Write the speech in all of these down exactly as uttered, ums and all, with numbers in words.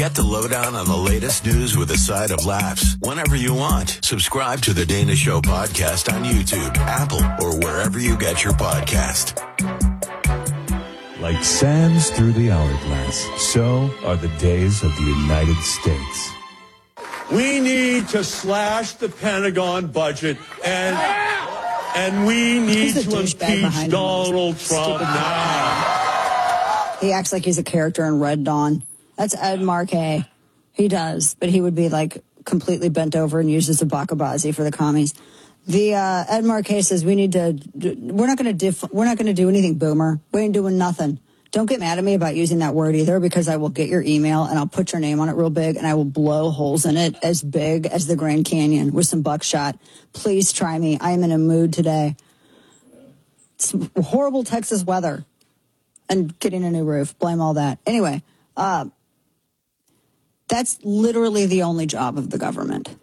Get the lowdown on the latest news with a side of laughs whenever you want. Subscribe to the Dana Show podcast on YouTube, Apple, or wherever you get your podcast. Like sands through the hourglass, so are the days of the United States. We need to slash the Pentagon budget, and and we need to impeach Donald Trump now. He acts like he's a character in Red Dawn. That's Ed Markey. He does, but he would be like completely bent over and used as a bakabazi for the commies. The uh, Ed Markey says we need to. We're not going to diff. We're not going to do anything, Boomer. We ain't doing nothing. Don't get mad at me about using that word either, because I will get your email and I'll put your name on it real big and I will blow holes in it as big as the Grand Canyon with some buckshot. Please try me. I am in a mood today. It's horrible Texas weather and getting a new roof. Blame all that. Anyway, uh, that's literally the only job of the government.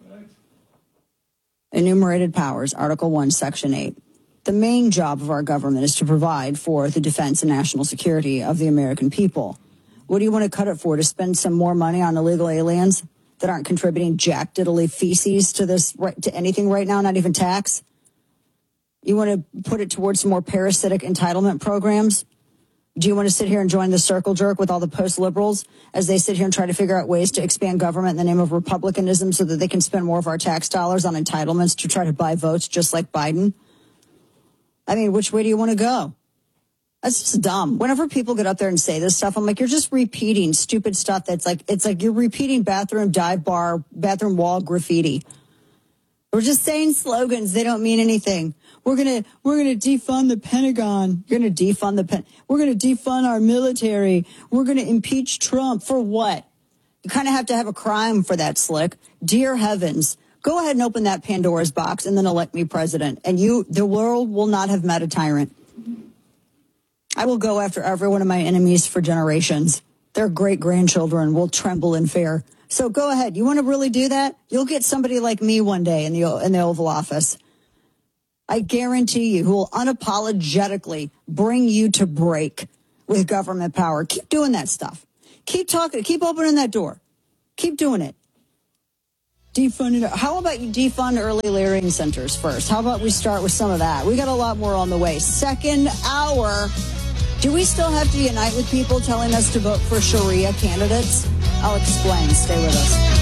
Enumerated powers, Article one, Section eight. The main job of our government is to provide for the defense and national security of the American people. What do you want to cut it for? To spend some more money on illegal aliens that aren't contributing jack diddly feces to this, to anything right now, not even tax? You want to put it towards some more parasitic entitlement programs? Do you want to sit here and join the circle jerk with all the post-liberals as they sit here and try to figure out ways to expand government in the name of republicanism so that they can spend more of our tax dollars on entitlements to try to buy votes just like Biden? I mean, which way do you want to go? That's just dumb. Whenever people get up there and say this stuff, I'm like, you're just repeating stupid stuff that's like, it's like you're repeating bathroom dive bar, bathroom wall graffiti. We're just saying slogans. They don't mean anything. We're going to, we're going to defund the Pentagon. You're going to defund the pen. We're going to defund our military. We're going to impeach Trump for what? You kind of have to have a crime for that, Slick. Dear heavens. Go ahead and open that Pandora's box and then elect me president. And you, the world will not have met a tyrant. I will go after every one of my enemies for generations. Their great-grandchildren will tremble in fear. So go ahead. You want to really do that? You'll get somebody like me one day in the, in the Oval Office. I guarantee you, who will unapologetically bring you to break with government power. Keep doing that stuff. Keep talking. Keep opening that door. Keep doing it. Defund it. How about you defund early learning centers first? How about we start with some of that? We got a lot more on the way. Second hour. Do we still have to unite with people telling us to vote for Sharia candidates? I'll explain. Stay with us.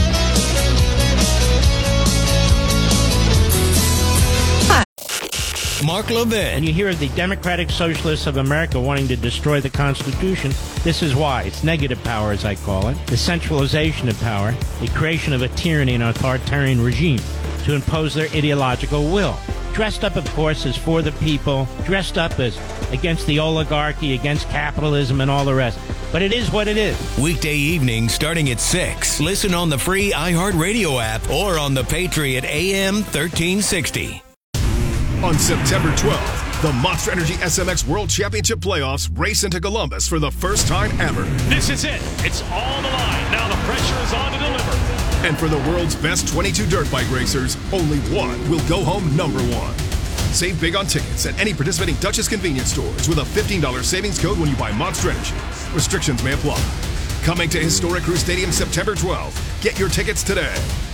Mark Levin. And you hear the Democratic Socialists of America wanting to destroy the Constitution. This is why. It's negative power, as I call it. The centralization of power. The creation of a tyranny and authoritarian regime to impose their ideological will. Dressed up, of course, as for the people. Dressed up as against the oligarchy, against capitalism, and all the rest. But it is what it is. Weekday evening starting at six. Listen on the free iHeartRadio app or on the Patriot A M thirteen sixty. On September twelfth, the Monster Energy S M X World Championship Playoffs race into Columbus for the first time ever. This is it. It's all on the line. Now the pressure is on to deliver. And for the world's best twenty-two dirt bike racers, only one will go home number one. Save big on tickets at any participating Duchess convenience stores with a fifteen dollars savings code when you buy Monster Energy. Restrictions may apply. Coming to Historic Crew Stadium September twelfth. Get your tickets today.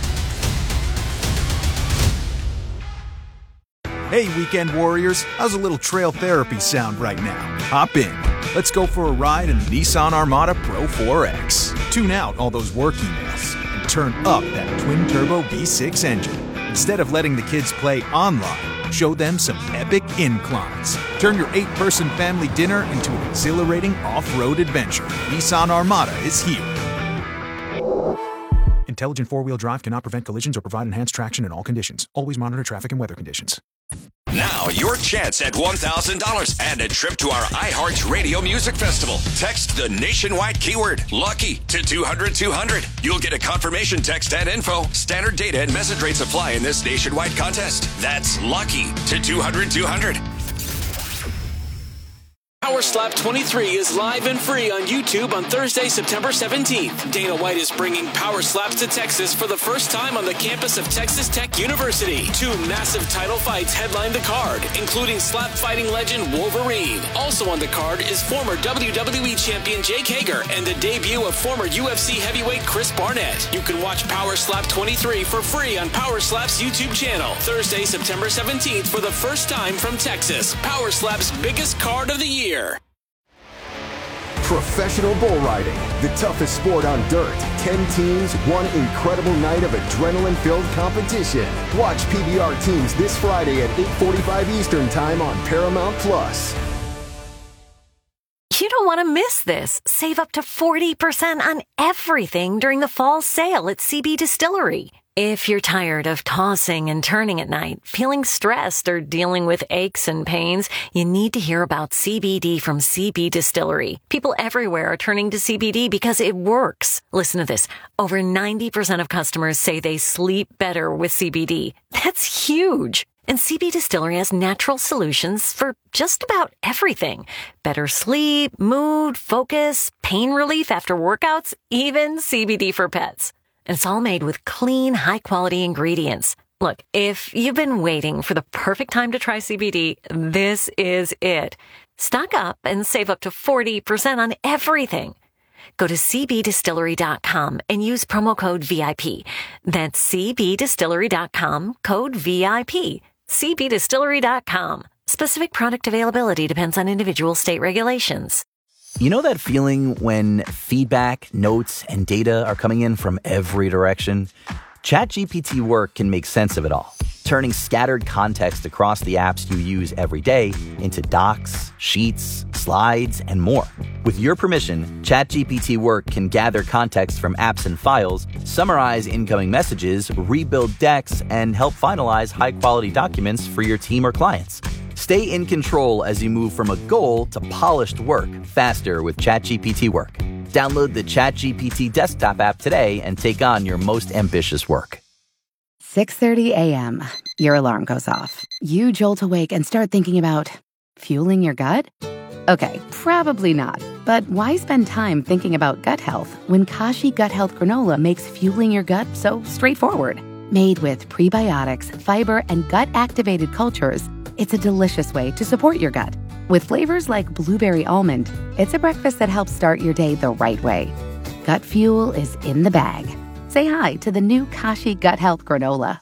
Hey, weekend warriors, how's a little trail therapy sound right now? Hop in. Let's go for a ride in the Nissan Armada Pro four X. Tune out all those work emails and turn up that twin-turbo V six engine. Instead of letting the kids play online, show them some epic inclines. Turn your eight-person family dinner into an exhilarating off-road adventure. Nissan Armada is here. Intelligent four-wheel drive cannot prevent collisions or provide enhanced traction in all conditions. Always monitor traffic and weather conditions. Now, your chance at one thousand dollars and a trip to our iHeart Radio Music Festival. Text the nationwide keyword LUCKY to two hundred two hundred. You'll get a confirmation text and info. Standard data and message rates apply in this nationwide contest. That's LUCKY to two hundred two hundred. Power Slap twenty-three is live and free on YouTube on Thursday, September seventeenth. Dana White is bringing Power Slaps to Texas for the first time on the campus of Texas Tech University. Two massive title fights headline the card, including slap fighting legend Wolverine. Also on the card is former W W E champion Jake Hager and the debut of former U F C heavyweight Chris Barnett. You can watch Power Slap twenty-three for free on Power Slap's YouTube channel. Thursday, September seventeenth for the first time from Texas. Power Slap's biggest card of the year. Professional bull riding, the toughest sport on dirt. Ten teams, one incredible night of adrenaline-filled competition. Watch P B R teams this Friday at eight forty-five Eastern Time on Paramount Plus. You don't want to miss this. Save up to forty percent on everything during the fall sale at C B Distillery. If you're tired of tossing and turning at night, feeling stressed, or dealing with aches and pains, you need to hear about C B D from C B Distillery. People everywhere are turning to C B D because it works. Listen to this. Over ninety percent of customers say they sleep better with C B D. That's huge. And C B Distillery has natural solutions for just about everything. Better sleep, mood, focus, pain relief after workouts, even C B D for pets. And it's all made with clean, high-quality ingredients. Look, if you've been waiting for the perfect time to try C B D, this is it. Stock up and save up to forty percent on everything. Go to c b distillery dot com and use promo code V I P. That's c b distillery dot com, code V I P. c b distillery dot com. Specific product availability depends on individual state regulations. You know that feeling when feedback, notes, and data are coming in from every direction? ChatGPT Work can make sense of it all, turning scattered context across the apps you use every day into docs, sheets, slides, and more. With your permission, ChatGPT Work can gather context from apps and files, summarize incoming messages, rebuild decks, and help finalize high-quality documents for your team or clients. Stay in control as you move from a goal to polished work faster with ChatGPT Work. Download the ChatGPT desktop app today and take on your most ambitious work. six thirty a.m. Your alarm goes off. You jolt awake and start thinking about fueling your gut? Okay, probably not. But why spend time thinking about gut health when Kashi Gut Health Granola makes fueling your gut so straightforward? Made with prebiotics, fiber, and gut-activated cultures, it's a delicious way to support your gut. With flavors like blueberry almond, it's a breakfast that helps start your day the right way. Gut fuel is in the bag. Say hi to the new Kashi Gut Health Granola.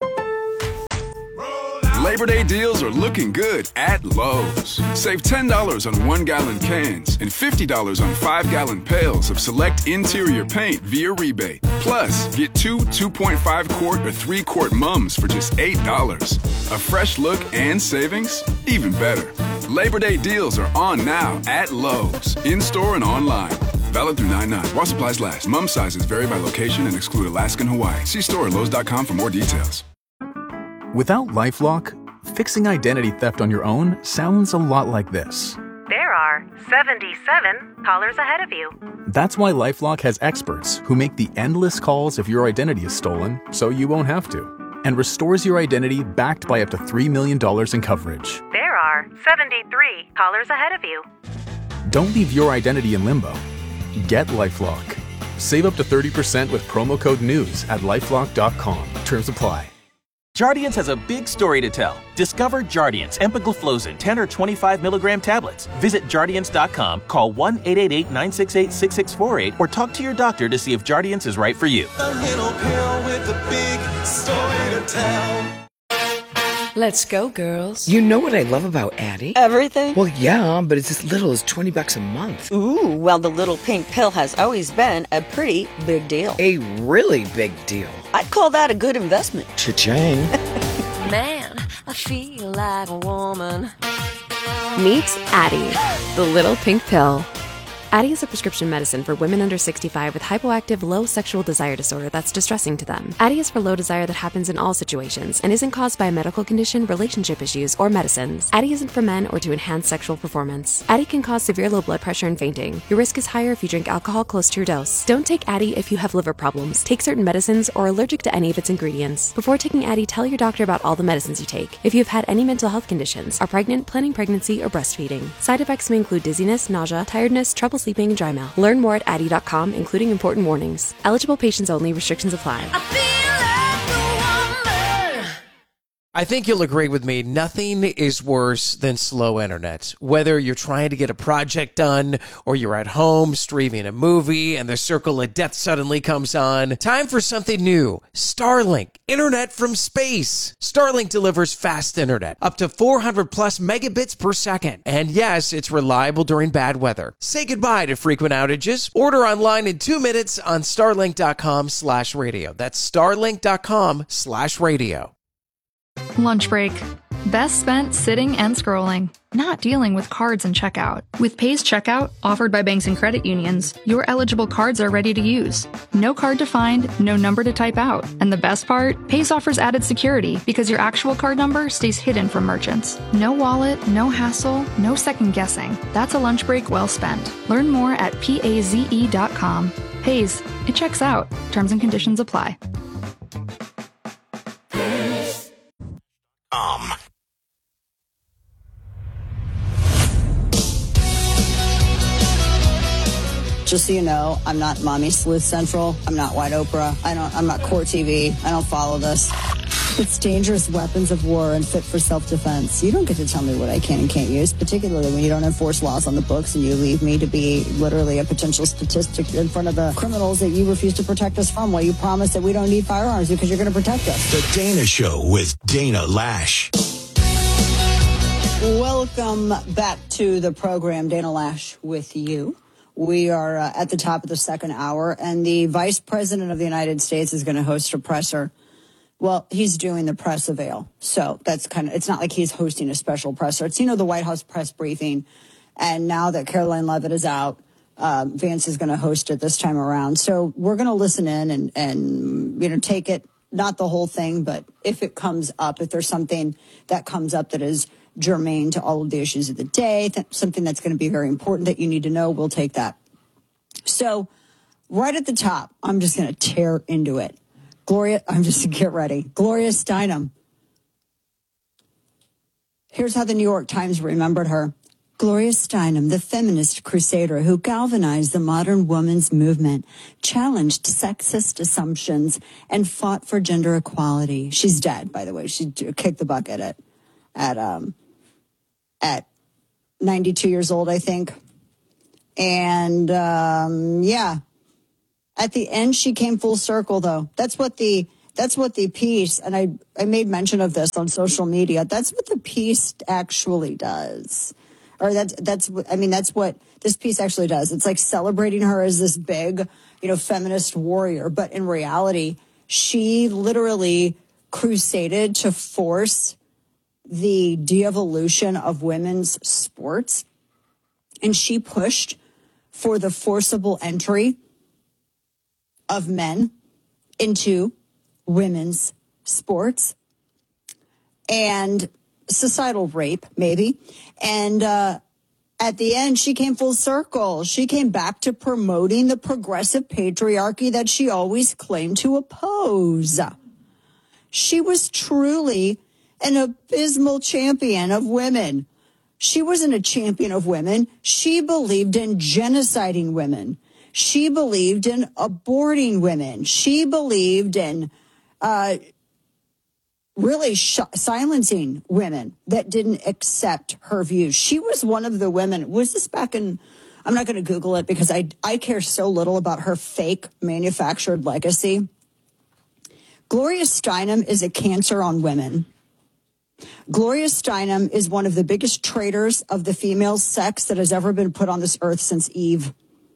Labor Day deals are looking good at Lowe's. Save ten dollars on one-gallon cans and fifty dollars on five-gallon pails of select interior paint via rebate. Plus, get two two point five quart or three quart mums for just eight dollars. A fresh look and savings? Even better. Labor Day deals are on now at Lowe's, in-store and online. Valid through nine nine. While supplies last. Mum sizes vary by location and exclude Alaska and Hawaii. See store at lowes dot com for more details. Without LifeLock, fixing identity theft on your own sounds a lot like this. There are seventy-seven callers ahead of you. That's why LifeLock has experts who make the endless calls if your identity is stolen, so you won't have to, and restores your identity backed by up to three million dollars in coverage. There are seventy-three callers ahead of you. Don't leave your identity in limbo. Get LifeLock. Save up to thirty percent with promo code NEWS at lifelock dot com. Terms apply. Jardiance has a big story to tell. Discover Jardiance empagliflozin ten or twenty-five milligram tablets. Visit Jardiance dot com, call one eight eight eight, nine six eight, six six four eight, or talk to your doctor to see if Jardiance is right for you. A little pill with a big story to tell. Let's go, girls. You know what I love about Addie? Everything? Well, yeah, but it's as little as twenty bucks a month. Ooh, well, the little pink pill has always been a pretty big deal. A really big deal. I'd call that a good investment. Cha-ching. Man, I feel like a woman. Meet Addie, the little pink pill. Addyi is a prescription medicine for women under sixty-five with hypoactive low sexual desire disorder that's distressing to them. Addyi is for low desire that happens in all situations and isn't caused by a medical condition, relationship issues, or medicines. Addyi isn't for men or to enhance sexual performance. Addyi can cause severe low blood pressure and fainting. Your risk is higher if you drink alcohol close to your dose. Don't take Addyi if you have liver problems, take certain medicines, or are allergic to any of its ingredients. Before taking Addyi, tell your doctor about all the medicines you take. If you've had any mental health conditions, are pregnant, planning pregnancy, or breastfeeding. Side effects may include dizziness, nausea, tiredness, trouble sleeping, and dry mouth. Learn more at addyi dot com, including important warnings. Eligible patients only. Restrictions apply. I think you'll agree with me, nothing is worse than slow internet. Whether you're trying to get a project done or you're at home streaming a movie and the circle of death suddenly comes on, time for something new. Starlink, internet from space. Starlink delivers fast internet, up to four hundred plus megabits per second. And yes, it's reliable during bad weather. Say goodbye to frequent outages. Order online in two minutes on starlink dot com slash radio. That's starlink dot com slash radio. Lunch break. Best spent sitting and scrolling, not dealing with cards and checkout. With Paze Checkout, offered by banks and credit unions, your eligible cards are ready to use. No card to find, no number to type out. And the best part? Paze offers added security because your actual card number stays hidden from merchants. No wallet, no hassle, no second guessing. That's a lunch break well spent. Learn more at paze dot com. Paze, it checks out. Terms and conditions apply. Um. Just so you know, I'm not Mommy Sleuth Central. I'm not White Oprah. I don't. I'm not Court T V. I don't follow this. It's dangerous weapons of war and fit for self-defense. You don't get to tell me what I can and can't use, particularly when you don't enforce laws on the books and you leave me to be literally a potential statistic in front of the criminals that you refuse to protect us from while you promise that we don't need firearms because you're going to protect us. The Dana Show with Dana Lash. Welcome back to the program, Dana Lash with you. We are uh, at the top of the second hour, and the Vice President of the United States is going to host a presser. Well, he's doing the press avail. So that's kind of, it's not like he's hosting a special presser. It's, you know, the White House press briefing. And now that Caroline Leavitt is out, uh, Vance is going to host it this time around. So we're going to listen in and, and, you know, take it, not the whole thing, but if it comes up, if there's something that comes up that is germane to all of the issues of the day, th- something that's going to be very important that you need to know, we'll take that. So right at the top, I'm just going to tear into it. Gloria, I'm just, get ready. Gloria Steinem. Here's how the New York Times remembered her. Gloria Steinem, the feminist crusader who galvanized the modern women's movement, challenged sexist assumptions, and fought for gender equality. She's dead, by the way. She kicked the bucket at, at, um, at ninety-two years old, I think. And, um, yeah. At the end, she came full circle, though. That's what the that's what the piece, and I, I made mention of this on social media. That's what the piece actually does, or that's that's I mean that's what this piece actually does. It's like celebrating her as this big, you know, feminist warrior, but in reality, she literally crusaded to force the de-evolution of women's sports, and she pushed for the forcible entry of men into women's sports and societal rape, maybe. And uh, at the end, she came full circle. She came back to promoting the progressive patriarchy that she always claimed to oppose. She was truly an abysmal champion of women. She wasn't a champion of women. She believed in genociding women. She believed in aborting women. She believed in uh, really sh- silencing women that didn't accept her views. She was one of the women. Was this back in, I'm not going to Google it because I, I care so little about her fake manufactured legacy. Gloria Steinem is a cancer on women. Gloria Steinem is one of the biggest traitors of the female sex that has ever been put on this earth since Eve.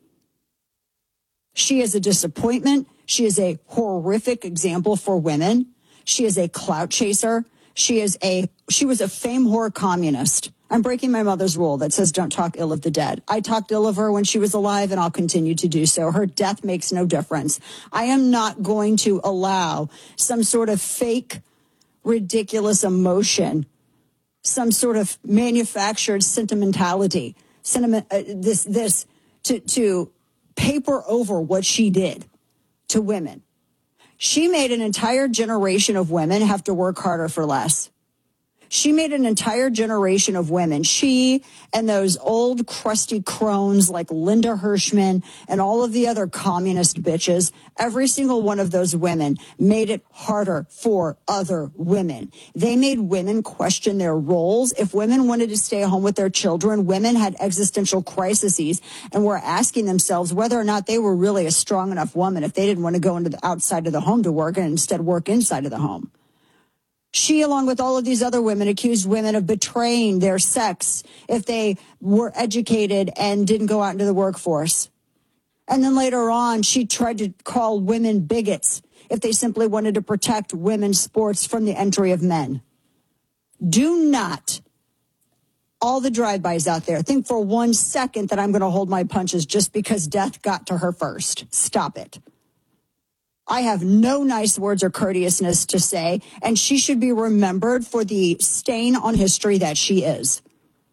She is a disappointment. She is a horrific example for women. She is a clout chaser. She is a she was a fame whore communist. I'm breaking my mother's rule that says don't talk ill of the dead. I talked ill of her when she was alive, and I'll continue to do so. Her death makes no difference. I am not going to allow some sort of fake, ridiculous emotion, some sort of manufactured sentimentality, sentiment, uh, this this to to paper over what she did to women. She made an entire generation of women have to work harder for less. She made an entire generation of women. She and those old crusty crones like Linda Hirschman and all of the other communist bitches, every single one of those women made it harder for other women. They made women question their roles. If women wanted to stay home with their children, women had existential crises and were asking themselves whether or not they were really a strong enough woman if they didn't want to go into the outside of the home to work and instead work inside of the home. She, along with all of these other women, accused women of betraying their sex if they were educated and didn't go out into the workforce. And then later on, she tried to call women bigots if they simply wanted to protect women's sports from the entry of men. Do not, all the drive-bys out there, think for one second that I'm going to hold my punches just because death got to her first. Stop it. I have no nice words or courteousness to say, and she should be remembered for the stain on history that she is.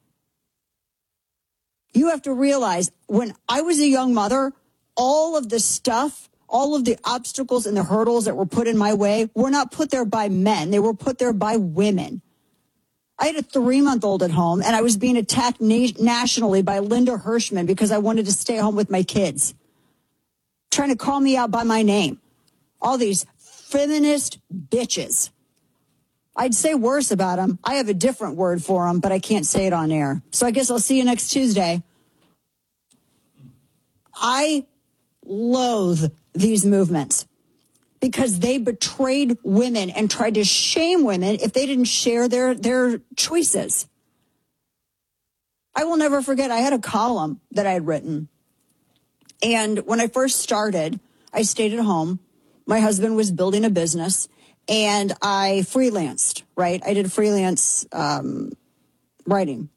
You have to realize, when I was a young mother, all of the stuff, all of the obstacles and the hurdles that were put in my way were not put there by men. They were put there by women. I had a three-month-old at home, and I was being attacked na- nationally by Linda Hirschman because I wanted to stay home with my kids, trying to call me out by my name. All these feminist bitches. I'd say worse about them. I have a different word for them, but I can't say it on air. So I guess I'll see you next Tuesday. I loathe these movements because they betrayed women and tried to shame women if they didn't share their, their choices. I will never forget, I had a column that I had written. And when I first started, I stayed at home. My husband was building a business, and I freelanced, right? I did freelance um, writing.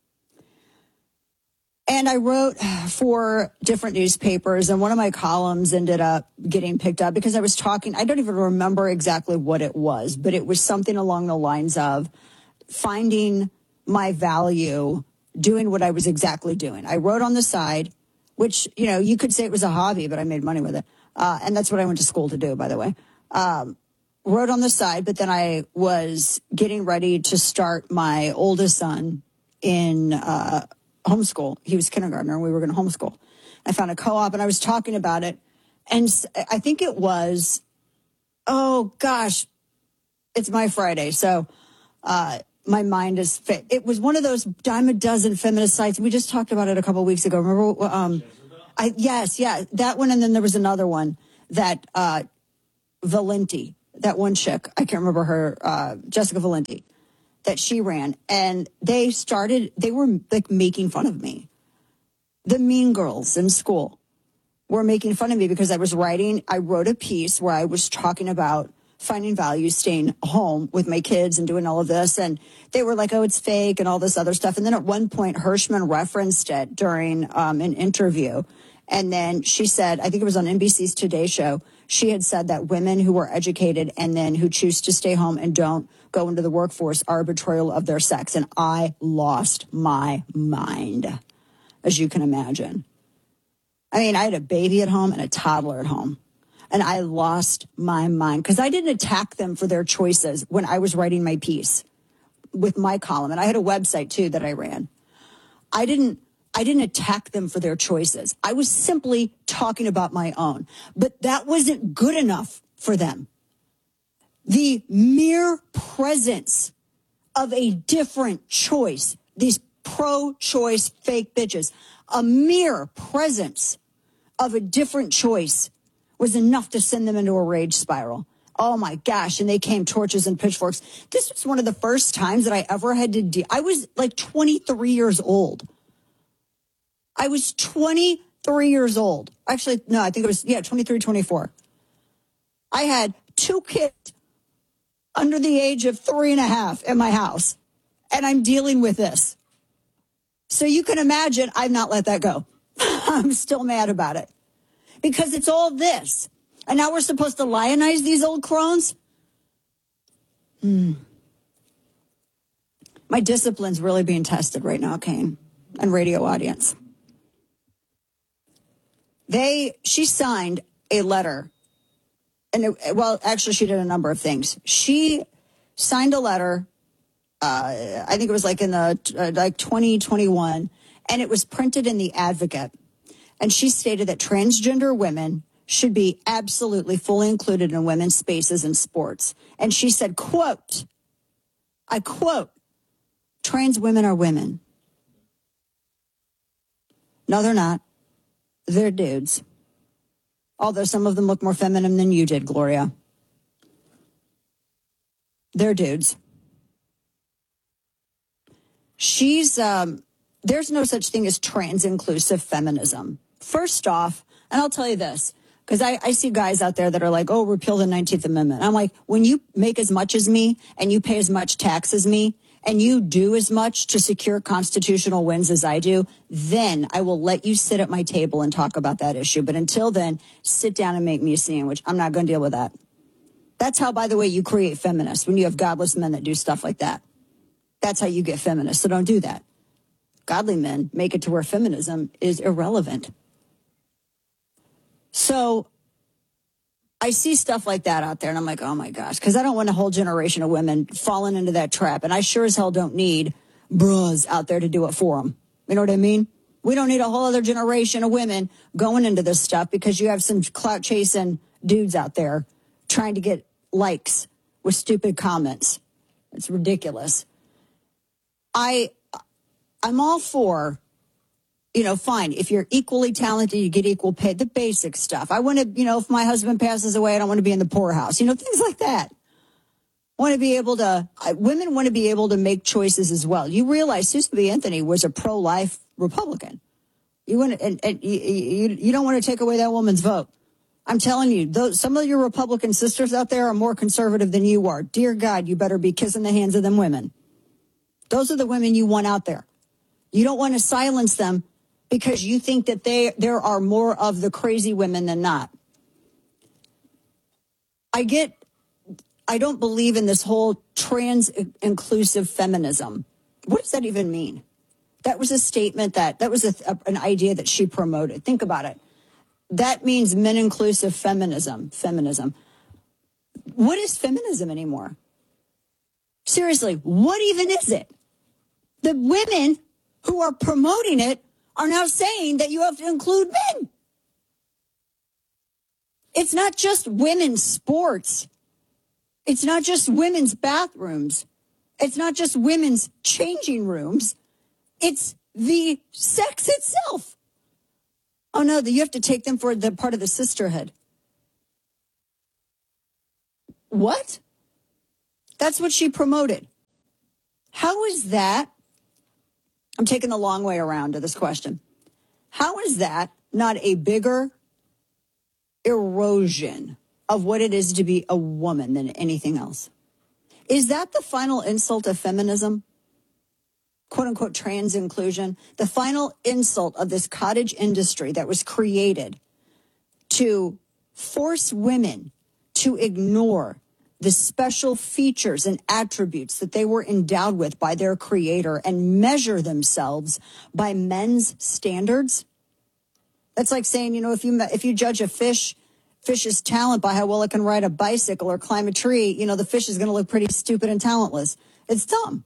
And I wrote for different newspapers, and one of my columns ended up getting picked up because I was talking, I don't even remember exactly what it was, but it was something along the lines of finding my value, doing what I was exactly doing. I wrote on the side, which, you know, you could say it was a hobby, but I made money with it. Uh, and that's what I went to school to do, by the way. Um, wrote on the side, but then I was getting ready to start my oldest son in uh, homeschool. He was kindergartner, and we were going to homeschool. I found a co-op, and I was talking about it. And I think it was, oh, gosh, it's my Friday. So uh, my mind is fit. It was one of those dime a dozen feminist sites. We just talked about it a couple of weeks ago. Remember? Um, I, yes, yeah, that one. And then there was another one that uh, Valenti, that one chick, I can't remember her, uh, Jessica Valenti, that she ran. And they started, they were like making fun of me. The mean girls in school were making fun of me because I was writing, I wrote a piece where I was talking about finding value, staying home with my kids and doing all of this. And they were like, oh, it's fake and all this other stuff. And then at one point, Hirschman referenced it during um, an interview. And then she said, I think it was on N B C's Today Show, she had said that women who are educated and then who choose to stay home and don't go into the workforce are betrayal of their sex. And I lost my mind, as you can imagine. I mean, I had a baby at home and a toddler at home. And I lost my mind because I didn't attack them for their choices when I was writing my piece with my column. And I had a website, too, that I ran. I didn't I didn't attack them for their choices. I was simply talking about my own. But that wasn't good enough for them. The mere presence of a different choice, these pro-choice fake bitches, a mere presence of a different choice was enough to send them into a rage spiral. Oh my gosh. And they came torches and pitchforks. This was one of the first times that I ever had to deal. I was like twenty-three years old. I was twenty-three years old. Actually, no, I think it was, yeah, twenty-three, twenty-four. I had two kids under the age of three and a half in my house, and I'm dealing with this. So you can imagine I've not let that go. I'm still mad about it because it's all this. And now we're supposed to lionize these old crones? Hmm. My discipline's really being tested right now, Kane, and radio audience. They, she signed a letter. And it, well, actually, she did a number of things. She signed a letter. Uh, I think it was like in the uh, like twenty twenty-one, and it was printed in the Advocate. And she stated that transgender women should be absolutely fully included in women's spaces in sports. And she said, quote, I quote, trans women are women. No, they're not. They're dudes. Although some of them look more feminine than you did, Gloria. They're dudes. She's, um, there's no such thing as trans-inclusive feminism. First off, and I'll tell you this, because I, I see guys out there that are like, oh, repeal the nineteenth Amendment. I'm like, when you make as much as me and you pay as much tax as me and you do as much to secure constitutional wins as I do, then I will let you sit at my table and talk about that issue. But until then, sit down and make me a sandwich. I'm not going to deal with that. That's how, by the way, you create feminists, when you have godless men that do stuff like that. That's how you get feminists. So don't do that. Godly men make it to where feminism is irrelevant. So I see stuff like that out there, and I'm like, oh, my gosh, because I don't want a whole generation of women falling into that trap. And I sure as hell don't need bras out there to do it for them. You know what I mean? We don't need a whole other generation of women going into this stuff because you have some clout-chasing dudes out there trying to get likes with stupid comments. It's ridiculous. I, I'm all for, you know, fine. If you're equally talented, you get equal pay, the basic stuff. I want to, you know, if my husband passes away, I don't want to be in the poorhouse, you know, things like that. I want to be able to, I, women want to be able to make choices as well. You realize Susan B. Anthony was a pro-life Republican. You want to, and, and you, you, you don't want to take away that woman's vote. I'm telling you, those, some of your Republican sisters out there are more conservative than you are. Dear God, you better be kissing the hands of them women. Those are the women you want out there. You don't want to silence them because you think that they there are more of the crazy women than not. I get, I don't believe in this whole trans-inclusive feminism. What does that even mean? That was a statement that, that was a, a, an idea that she promoted. Think about it. That means men-inclusive feminism. Feminism. What is feminism anymore? Seriously, what even is it? The women who are promoting it are now saying that you have to include men. It's not just women's sports. It's not just women's bathrooms. It's not just women's changing rooms. It's the sex itself. Oh, no, you have to take them for the part of the sisterhood. What? That's what she promoted. How is that? I'm taking the long way around to this question. How is that not a bigger erosion of what it is to be a woman than anything else? Is that the final insult of feminism? Quote unquote trans inclusion? The final insult of this cottage industry that was created to force women to ignore the special features and attributes that they were endowed with by their creator and measure themselves by men's standards. That's like saying, you know, if you if you judge a fish, fish's talent by how well it can ride a bicycle or climb a tree, you know, the fish is going to look pretty stupid and talentless. It's dumb.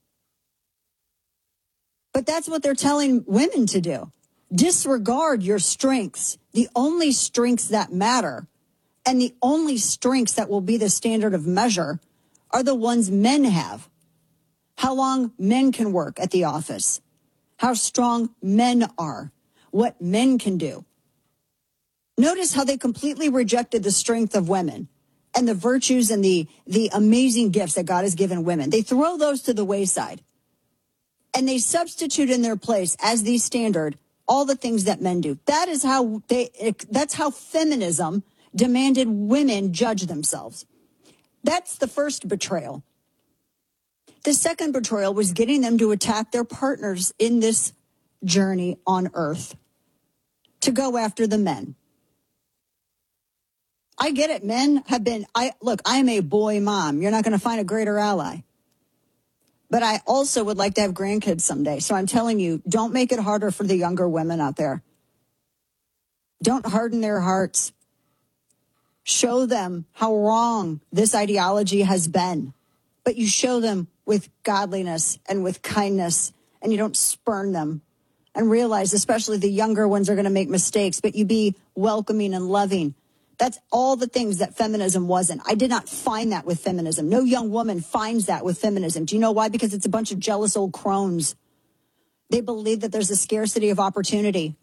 But that's what they're telling women to do. Disregard your strengths, the only strengths that matter. And the only strengths that will be the standard of measure are the ones men have. How long men can work at the office. How strong men are. What men can do. Notice how they completely rejected the strength of women and the virtues and the, the amazing gifts that God has given women. They throw those to the wayside. And they substitute in their place as the standard all the things that men do. That is how they, that's how feminism demanded women judge themselves. That's the first betrayal. The second betrayal was getting them to attack their partners in this journey on Earth, to go after the men. I get it. Men have been, I look, I am a boy mom. You're not going to find a greater ally. But I also would like to have grandkids someday. So I'm telling you, don't make it harder for the younger women out there. Don't harden their hearts. Show them how wrong this ideology has been. But you show them with godliness and with kindness, and you don't spurn them. And realize, especially the younger ones are going to make mistakes, but you be welcoming and loving. That's all the things that feminism wasn't. I did not find that with feminism. No young woman finds that with feminism. Do you know why? Because it's a bunch of jealous old crones. They believe that there's a scarcity of opportunity.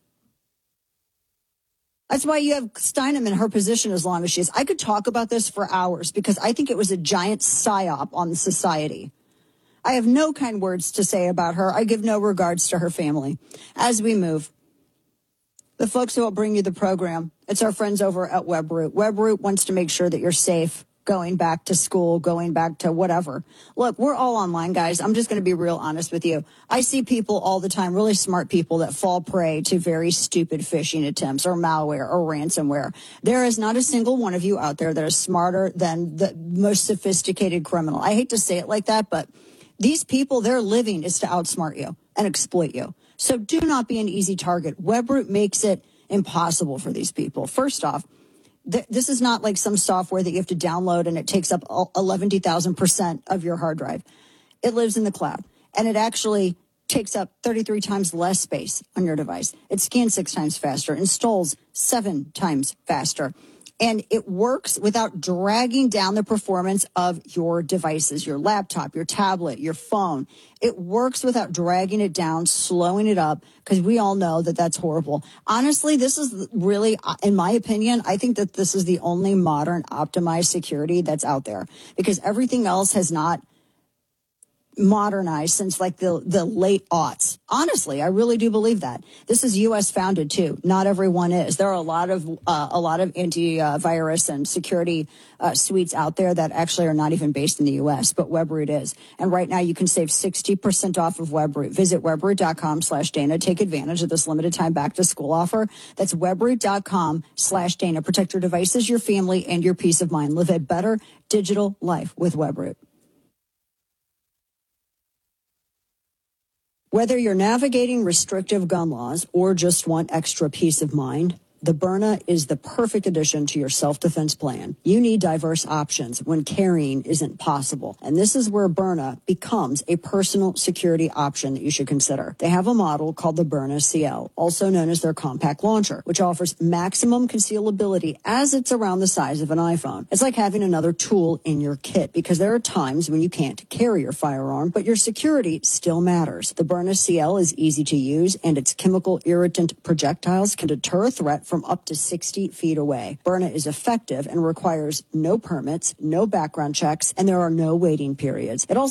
That's why you have Steinem in her position as long as she is. I could talk about this for hours because I think it was a giant psyop on the society. I have no kind words to say about her. I give no regards to her family. As we move, the folks who will bring you the program, it's our friends over at WebRoot. WebRoot wants to make sure that you're safe going back to school, going back to whatever. Look, we're all online, guys. I'm just going to be real honest with you. I see people all the time, really smart people, that fall prey to very stupid phishing attempts or malware or ransomware. There is not a single one of you out there that is smarter than the most sophisticated criminal. I hate to say it like that, but these people, their living is to outsmart you and exploit you. So do not be an easy target. WebRoot makes it impossible for these people. First off, th- this is not like some software that you have to download and it takes up eleven thousand percent of your hard drive. It lives in the cloud, and it actually takes up thirty-three times less space on your device. It scans six times faster, installs seven times faster. And it works without dragging down the performance of your devices, your laptop, your tablet, your phone. It works without dragging it down, slowing it up, because we all know that that's horrible. Honestly, this is really, in my opinion, I think that this is the only modern optimized security that's out there, because everything else has not modernized since like the the late aughts. Honestly, I really do believe that. This is U S founded too. Not everyone is. There are a lot of uh, a lot of anti-virus and security uh, suites out there that actually are not even based in the U S, but WebRoot is. And right now you can save sixty percent off of WebRoot. Visit webroot.com slash Dana. Take advantage of this limited time back to school offer. That's webroot.com slash Dana. Protect your devices, your family, and your peace of mind. Live a better digital life with WebRoot. Whether you're navigating restrictive gun laws or just want extra peace of mind, the Byrna is the perfect addition to your self-defense plan. You need diverse options when carrying isn't possible. And this is where Byrna becomes a personal security option that you should consider. They have a model called the Byrna C L, also known as their compact launcher, which offers maximum concealability as it's around the size of an iPhone. It's like having another tool in your kit, because there are times when you can't carry your firearm, but your security still matters. The Byrna C L is easy to use, and its chemical irritant projectiles can deter a threat from up to sixty feet away. Byrna is effective and requires no permits, no background checks, and there are no waiting periods. It also